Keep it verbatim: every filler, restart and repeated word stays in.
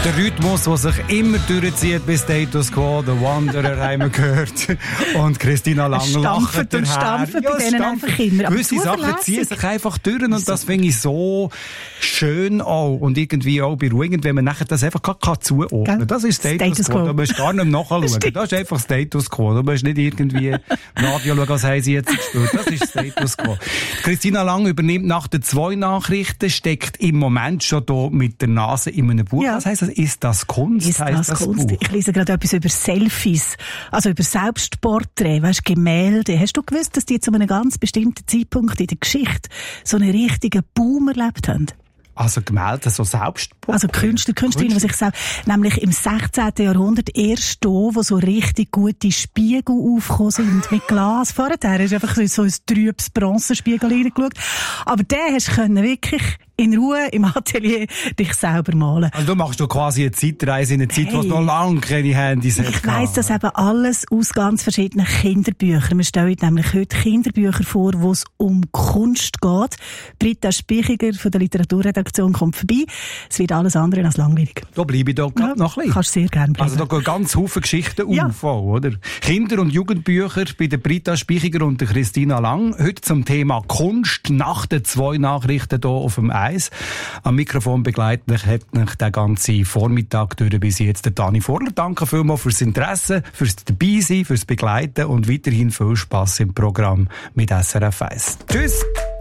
Der Rhythmus, der sich immer durchzieht bis Status Quo, The Wanderer haben wir gehört. Und Christina Lang lacht und stampft bei denen einfach immer. Aber gewisse Sachen ziehen sich einfach durch und das finde ich so schön auch und irgendwie auch beruhigend, wenn man nachher das einfach gar zuordnen kann. Das ist Status, Status Quo. Quo. Du musst gar nicht nachschauen. Das ist einfach Status Quo. Du musst nicht irgendwie im Radio schauen, was haben sie jetzt gespielt. Das ist Status Quo. Christina Lang übernimmt nach den zwei Nachrichten, steckt im Moment schon da mit der Nase in einem Buch. Ja. Was heisst das? Ist das Kunst? Ist das, das Kunst? Buch? Ich lese gerade etwas über Selfies, also über Selbstporträt, weißt, Gemälde. Hast du gewusst, dass die zu einem ganz bestimmten Zeitpunkt in der Geschichte so einen richtigen Boom erlebt haben? Also Gemälde, so Selbstporträt? Also Künstler, Künstlerinnen, was ich sage, nämlich im sechzehnten Jahrhundert erst da, wo so richtig gute Spiegel aufgekommen sind mit Glas. Vorher hast du einfach so ein trübes Bronzenspiegel reingeschaut. Aber den hast du wirklich in Ruhe im Atelier dich selber malen. Also du machst doch quasi eine Zeitreise in eine Zeit, hey, wo es noch lange keine Handys hat. Ich weiss das eben alles aus ganz verschiedenen Kinderbüchern. Wir stellen nämlich heute Kinderbücher vor, wo es um Kunst geht. Britta Spichiger von der Literaturredaktion kommt vorbei. Es wird alles andere als langweilig. Da bleibe ich doch ja, noch ein bisschen. Kannst sehr gerne bleiben. Also da gehen ganz viele Geschichten ja. auf, oder? Kinder- und Jugendbücher bei der Britta Spichiger und der Christina Lang. Heute zum Thema Kunst nach den zwei Nachrichten hier auf dem Eis. Am Mikrofon begleitet mich, hat mich den ganzen Vormittag durch bis jetzt der Dani Vorler. Danke vielmals fürs Interesse, fürs Dabeisein, fürs Begleiten und weiterhin viel Spass im Programm mit S R F eins. Tschüss!